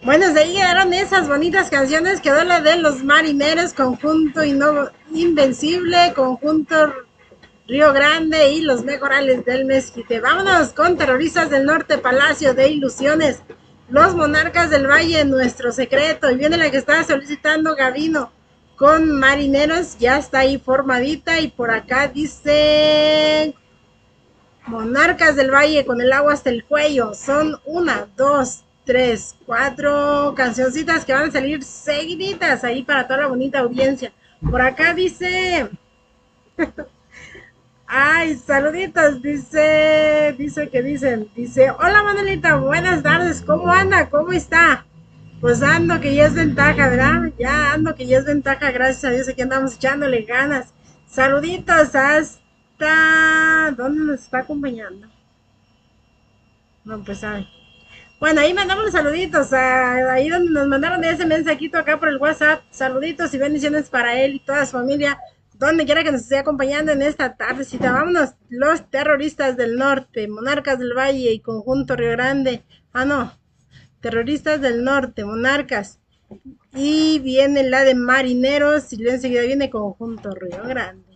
Bueno, de ahí quedaron esas bonitas canciones. Quedó la de los marineros, conjunto invencible, conjunto Río Grande y los mejorales del Mezquite. Vámonos con Terroristas del Norte, Palacio de Ilusiones, los Monarcas del Valle, nuestro secreto. Y viene la que estaba solicitando Gavino con Marineros, ya está ahí formadita. Y por acá dice Monarcas del Valle con el agua hasta el cuello. Son una, dos, tres, cuatro cancioncitas que van a salir seguiditas ahí para toda la bonita audiencia. Por acá dice, ay, saluditos, dice, hola Manuelita, buenas tardes, ¿cómo anda? ¿Cómo está? Pues ando que ya es ventaja, ¿verdad? Ya ando que ya es ventaja, gracias a Dios, aquí andamos echándole ganas. Saluditos hasta... ¿Dónde nos está acompañando? No, pues sabe. Bueno, ahí mandamos los saluditos, ahí donde nos mandaron ese mensajito acá por el WhatsApp. Saluditos y bendiciones para él y toda su familia, donde quiera que nos esté acompañando en esta tardecita. Vámonos, los terroristas del norte, monarcas del valle y conjunto Río Grande. Ah, no, terroristas del norte, monarcas. Y viene la de marineros y luego enseguida viene conjunto Río Grande.